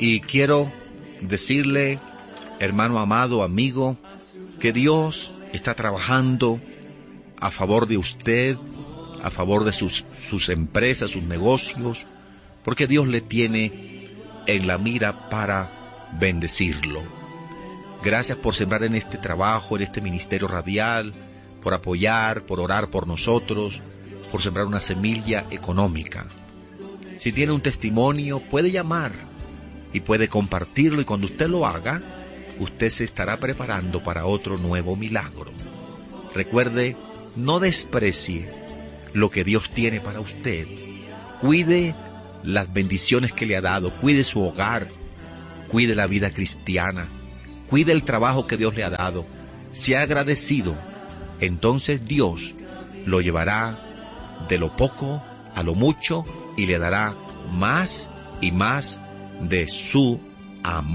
Y quiero decirle, hermano amado, amigo, que Dios está trabajando a favor de usted, a favor de sus empresas, sus negocios, porque Dios le tiene en la mira para bendecirlo. Gracias por sembrar en este trabajo, en este ministerio radial, por apoyar, por orar por nosotros, por sembrar una semilla económica. Si tiene un testimonio, puede llamar y puede compartirlo, y cuando usted lo haga, usted se estará preparando para otro nuevo milagro. Recuerde, no desprecie lo que Dios tiene para usted. Cuide las bendiciones que le ha dado, cuide su hogar, cuide la vida cristiana, cuide el trabajo que Dios le ha dado. Sea agradecido, entonces Dios lo llevará de lo poco a lo mucho y le dará más y más de su amor.